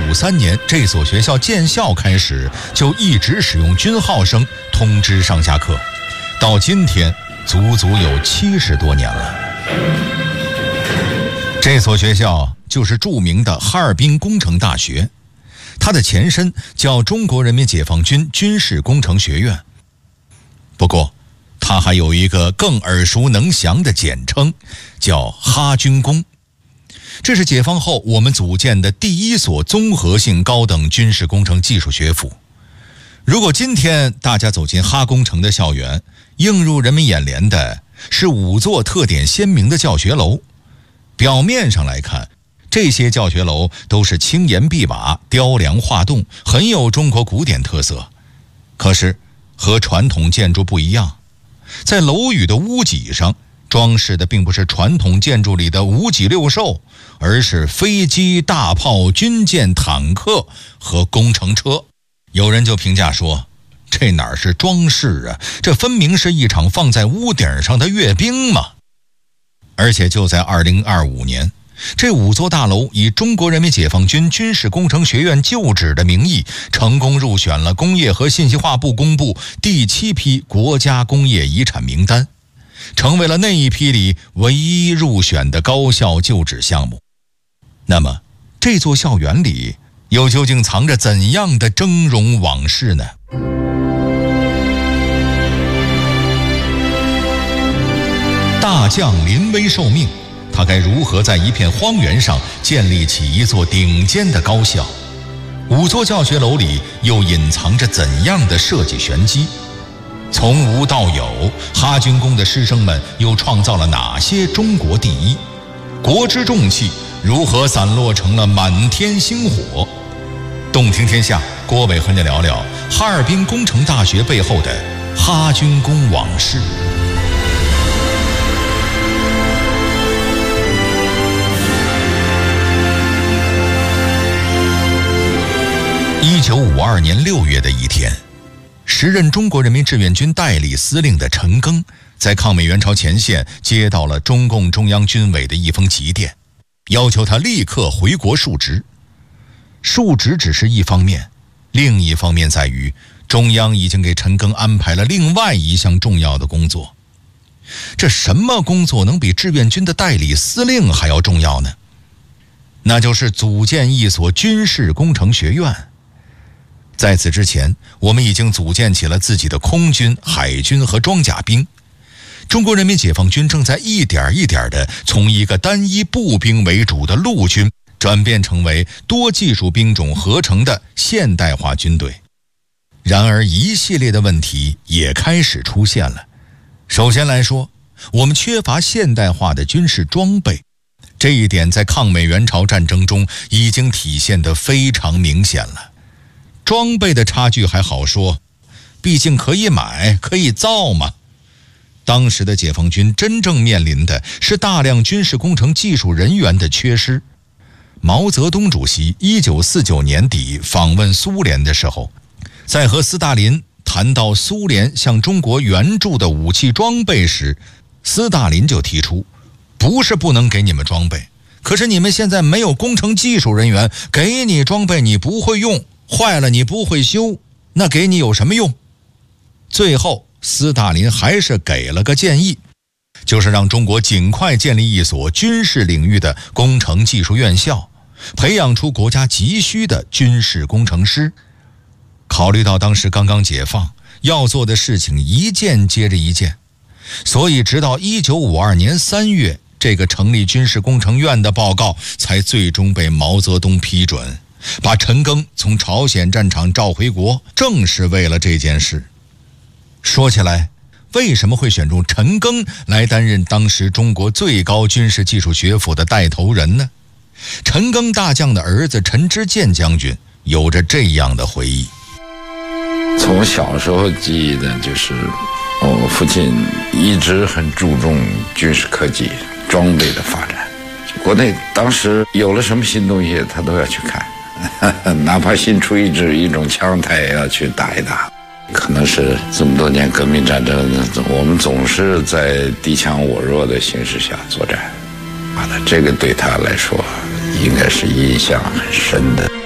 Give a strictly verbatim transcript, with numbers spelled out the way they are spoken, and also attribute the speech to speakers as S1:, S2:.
S1: 五三年这所学校建校开始，就一直使用军号声通知上下课，到今天足足有七十多年了。这所学校就是著名的哈尔滨工程大学，它的前身叫中国人民解放军军事工程学院。不过它还有一个更耳熟能详的简称，叫哈军工。这是解放后我们组建的第一所综合性高等军事工程技术学府。如果今天大家走进哈工程的校园，映入人们眼帘的是五座特点鲜明的教学楼。表面上来看，这些教学楼都是青岩碧瓦、雕梁画栋，很有中国古典特色。可是和传统建筑不一样，在楼宇的屋脊上装饰的并不是传统建筑里的五脊六兽，而是飞机、大炮、军舰、坦克和工程车。有人就评价说，这哪是装饰啊，这分明是一场放在屋顶上的阅兵嘛。而且就在二零二五年，这五座大楼以中国人民解放军军事工程学院旧址的名义，成功入选了工业和信息化部公布第七批国家工业遗产名单，成为了那一批里唯一入选的高校旧址项目。那么这座校园里又究竟藏着怎样的峥嵘往事呢？大将临危受命，他该如何在一片荒原上建立起一座顶尖的高校？五座教学楼里又隐藏着怎样的设计玄机？从无到有，哈军工的师生们又创造了哪些中国第一？国之重器如何散落成了满天星火？动听天下，郭伟和你聊聊哈尔滨工程大学背后的哈军工往事。一九五二年六月的一天，时任中国人民志愿军代理司令的陈赓，在抗美援朝前线接到了中共中央军委的一封急电，要求他立刻回国述职。述职只是一方面，另一方面在于中央已经给陈赓安排了另外一项重要的工作。这什么工作能比志愿军的代理司令还要重要呢？那就是组建一所军事工程学院。在此之前，我们已经组建起了自己的空军、海军和装甲兵。中国人民解放军正在一点一点地从一个单一步兵为主的陆军转变成为多技术兵种合成的现代化军队。然而一系列的问题也开始出现了。首先来说，我们缺乏现代化的军事装备，这一点在抗美援朝战争中已经体现得非常明显了。装备的差距还好说，毕竟可以买可以造嘛。当时的解放军真正面临的是大量军事工程技术人员的缺失。毛泽东主席一九四九年底访问苏联的时候，在和斯大林谈到苏联向中国援助的武器装备时，斯大林就提出，不是不能给你们装备，可是你们现在没有工程技术人员，给你装备你不会用，坏了你不会修，那给你有什么用？最后斯大林还是给了个建议，就是让中国尽快建立一所军事领域的工程技术院校，培养出国家急需的军事工程师。考虑到当时刚刚解放，要做的事情一件接着一件，所以直到一九五二年三月，这个成立军事工程院的报告才最终被毛泽东批准，把陈赓从朝鲜战场召回国，正是为了这件事。说起来，为什么会选中陈赓来担任当时中国最高军事技术学府的带头人呢？陈赓大将的儿子陈之健将军有着这样的回忆。
S2: 从小时候记忆的就是我父亲一直很注重军事科技装备的发展，国内当时有了什么新东西他都要去看，哪怕新出一支一种枪他也要去打一打。可能是这么多年革命战争，我们总是在敌强我弱的形势下作战，这个对他来说应该是印象很深的。